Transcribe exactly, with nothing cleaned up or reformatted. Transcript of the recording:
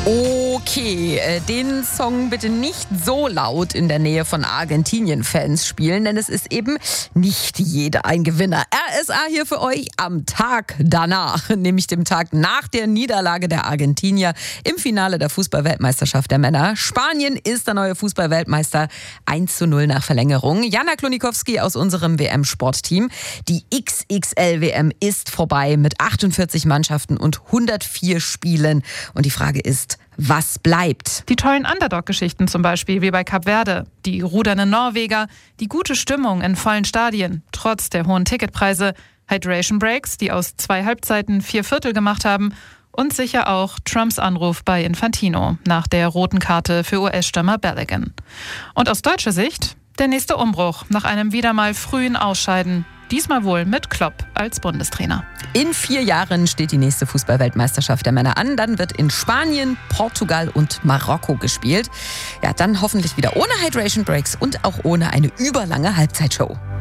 Okay, äh, den Song bitte nicht so laut in der Nähe von Argentinien-Fans spielen, denn es ist eben nicht jeder ein Gewinner. R S A hier für euch am Tag danach, nämlich dem Tag nach der Niederlage der Argentinier im Finale der Fußball-Weltmeisterschaft der Männer. Spanien ist der neue Fußball-Weltmeister, eins zu null nach Verlängerung. Jana Klonikowski aus unserem W M-Sportteam. Die X X L-W M ist vorbei mit achtundvierzig Mannschaften und hundertvier Spielen. Und die Frage ist, was bleibt? Die tollen Underdog-Geschichten zum Beispiel, wie bei Kap Verde. Die rudernden Norweger, die gute Stimmung in vollen Stadien, trotz der hohen Ticketpreise, Hydration Breaks, die aus zwei Halbzeiten vier Viertel gemacht haben und sicher auch Trumps Anruf bei Infantino nach der roten Karte für U S-Stürmer Balogun. Und aus deutscher Sicht der nächste Umbruch nach einem wieder mal frühen Ausscheiden. Diesmal wohl mit Klopp als Bundestrainer. In vier Jahren steht die nächste Fußball-Weltmeisterschaft der Männer an. Dann wird in Spanien, Portugal und Marokko gespielt. Ja, dann hoffentlich wieder ohne Hydration Breaks und auch ohne eine überlange Halbzeitshow.